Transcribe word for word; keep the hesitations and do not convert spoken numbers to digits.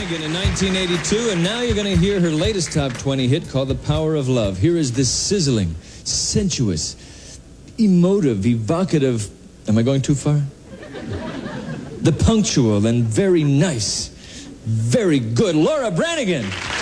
Branigan in nineteen eighty-two, and now you're going to hear her latest top twenty hit called The Power of Love. Here is this sizzling, sensuous, emotive, evocative... Am I going too far? The punctual and very nice, very good Laura Branigan.